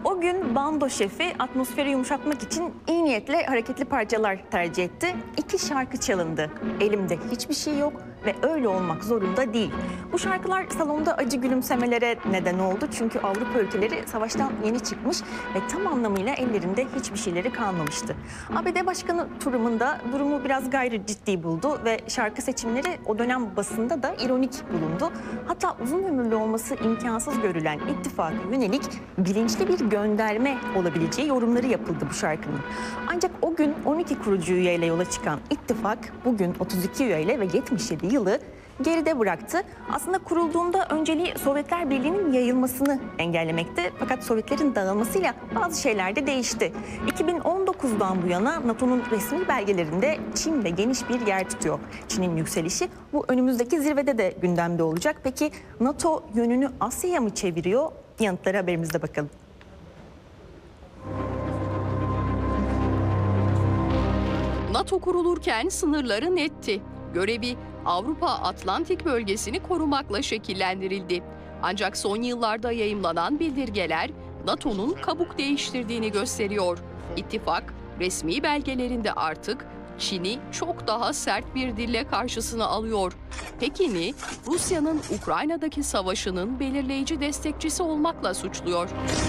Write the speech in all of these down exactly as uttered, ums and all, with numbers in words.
O gün bando şefi atmosferi yumuşatmak için iyi niyetle hareketli parçalar tercih etti. İki şarkı çalındı. Elimde hiçbir şey yok ve öyle olmak zorunda değil. Bu şarkılar salonda acı gülümsemelere neden oldu. Çünkü Avrupa ülkeleri savaştan yeni çıkmış ve tam anlamıyla ellerinde hiçbir şeyleri kalmamıştı. A B D Başkanı Truman da durumu biraz gayri ciddi buldu ve şarkı seçimleri o dönem basında da ironik bulundu. Hatta uzun ömürlü olması imkansız görülen ittifaka yönelik bilinçli bir gönderme olabileceği yorumları yapıldı bu şarkının. Ancak o gün on iki kurucu üyeyle yola çıkan ittifak bugün otuz iki üyeyle ve yetmiş yedi yılı geride bıraktı. Aslında kurulduğunda önceliği Sovyetler Birliği'nin yayılmasını engellemekte. Fakat Sovyetlerin dağılmasıyla bazı şeyler de değişti. iki bin on dokuzdan bu yana NATO'nun resmi belgelerinde Çin de geniş bir yer tutuyor. Çin'in yükselişi bu önümüzdeki zirvede de gündemde olacak. Peki NATO yönünü Asya'ya mı çeviriyor? Yanıtları haberimizde bakalım. NATO kurulurken sınırları netti. Görevi Avrupa Atlantik bölgesini korumakla şekillendirildi. Ancak son yıllarda yayımlanan bildirgeler NATO'nun kabuk değiştirdiğini gösteriyor. İttifak resmi belgelerinde artık Çin'i çok daha sert bir dille karşısına alıyor. Pekin'i Rusya'nın Ukrayna'daki savaşının belirleyici destekçisi olmakla suçluyor.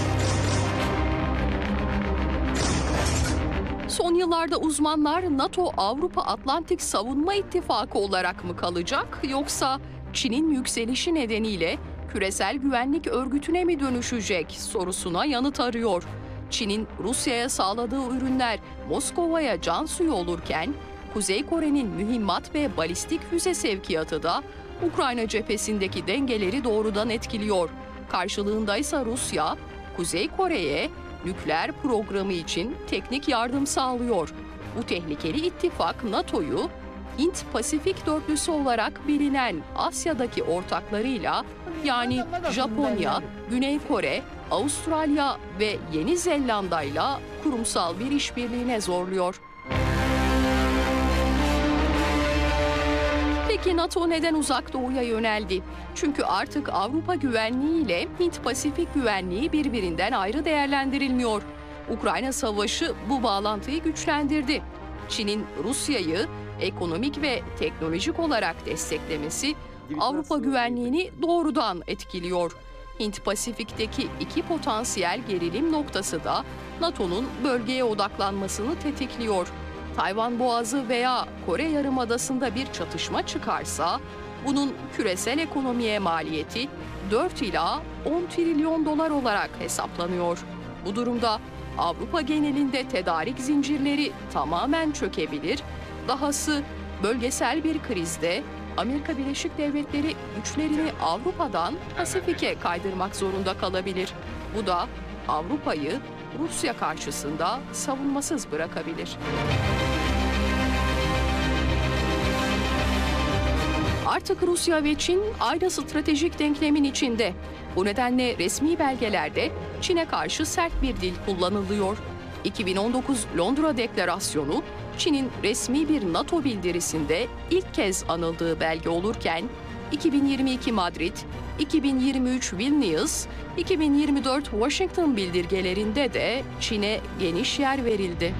Son yıllarda uzmanlar NATO Avrupa Atlantik Savunma İttifakı olarak mı kalacak yoksa Çin'in yükselişi nedeniyle küresel güvenlik örgütüne mi dönüşecek sorusuna yanıt arıyor. Çin'in Rusya'ya sağladığı ürünler Moskova'ya can suyu olurken Kuzey Kore'nin mühimmat ve balistik füze sevkiyatı da Ukrayna cephesindeki dengeleri doğrudan etkiliyor. Karşılığında ise Rusya, Kuzey Kore'ye nükleer programı için teknik yardım sağlıyor. Bu tehlikeli ittifak NATO'yu Hint-Pasifik dörtlüsü olarak bilinen Asya'daki ortaklarıyla yani Japonya, Güney Kore, Avustralya ve Yeni Zelanda'yla kurumsal bir işbirliğine zorluyor. Peki NATO neden Uzak Doğu'ya yöneldi? Çünkü artık Avrupa güvenliği ile Hint-Pasifik güvenliği birbirinden ayrı değerlendirilmiyor. Ukrayna Savaşı bu bağlantıyı güçlendirdi. Çin'in Rusya'yı ekonomik ve teknolojik olarak desteklemesi Avrupa güvenliğini doğrudan etkiliyor. Hint-Pasifik'teki iki potansiyel gerilim noktası da NATO'nun bölgeye odaklanmasını tetikliyor. Tayvan Boğazı veya Kore Yarımadası'nda bir çatışma çıkarsa bunun küresel ekonomiye maliyeti dört ila on trilyon dolar olarak hesaplanıyor. Bu durumda Avrupa genelinde tedarik zincirleri tamamen çökebilir. Dahası bölgesel bir krizde Amerika Birleşik Devletleri güçlerini Avrupa'dan Pasifik'e kaydırmak zorunda kalabilir. Bu da Avrupa'yı Rusya karşısında savunmasız bırakabilir. Artık Rusya ve Çin aynı stratejik denklemin içinde. Bu nedenle resmi belgelerde Çin'e karşı sert bir dil kullanılıyor. iki bin on dokuz Londra Deklarasyonu, Çin'in resmi bir NATO bildirisinde ilk kez anıldığı belge olurken, iki bin yirmi iki Madrid, iki bin yirmi üç Vilnius, iki bin yirmi dört Washington bildirgelerinde de Çin'e geniş yer verildi.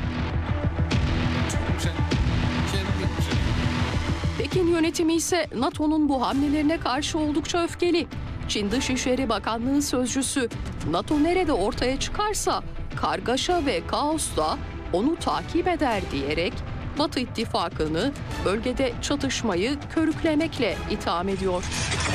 Pekin yönetimi ise NATO'nun bu hamlelerine karşı oldukça öfkeli. Çin Dışişleri Bakanlığı sözcüsü, NATO nerede ortaya çıkarsa kargaşa ve kaos da onu takip eder diyerek Batı ittifakını bölgede çatışmayı körüklemekle itham ediyor.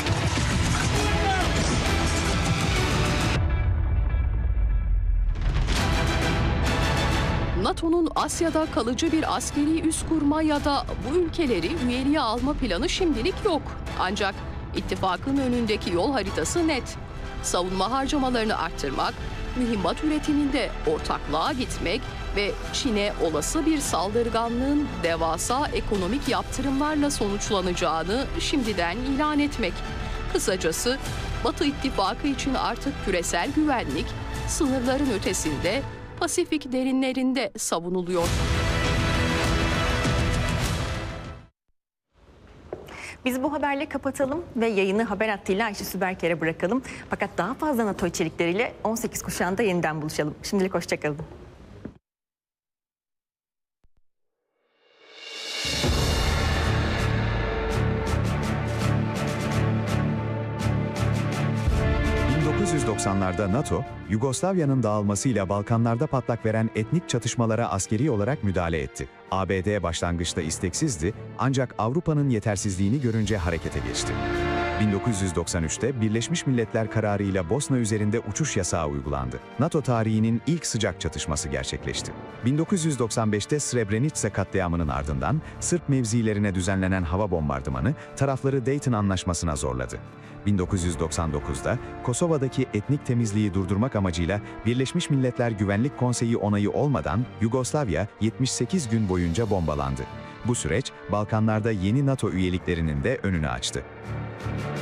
NATO'nun Asya'da kalıcı bir askeri üs kurma ya da bu ülkeleri üyeliğe alma planı şimdilik yok. Ancak ittifakın önündeki yol haritası net. Savunma harcamalarını arttırmak, mühimmat üretiminde ortaklığa gitmek ve Çin'e olası bir saldırganlığın devasa ekonomik yaptırımlarla sonuçlanacağını şimdiden ilan etmek. Kısacası Batı ittifakı için artık küresel güvenlik sınırların ötesinde, Pasifik derinlerinde savunuluyor. Biz bu haberle kapatalım ve yayını haber hattıyla Ayşe Süberker'e bırakalım. Fakat daha fazla NATO içerikleriyle on sekiz kuşağında yeniden buluşalım. Şimdilik hoşçakalın. bin dokuz yüz doksanlarda NATO, Yugoslavya'nın dağılmasıyla Balkanlarda patlak veren etnik çatışmalara askeri olarak müdahale etti. A B D başlangıçta isteksizdi ancak Avrupa'nın yetersizliğini görünce harekete geçti. bin dokuz yüz doksan üçte Birleşmiş Milletler kararıyla Bosna üzerinde uçuş yasağı uygulandı. NATO tarihinin ilk sıcak çatışması gerçekleşti. bin dokuz yüz doksan beşte Srebrenica katliamının ardından Sırp mevzilerine düzenlenen hava bombardımanı tarafları Dayton Anlaşması'na zorladı. bin dokuz yüz doksan dokuzda Kosova'daki etnik temizliği durdurmak amacıyla Birleşmiş Milletler Güvenlik Konseyi onayı olmadan Yugoslavya yetmiş sekiz gün boyunca bombalandı. Bu süreç Balkanlarda yeni NATO üyeliklerinin de önünü açtı.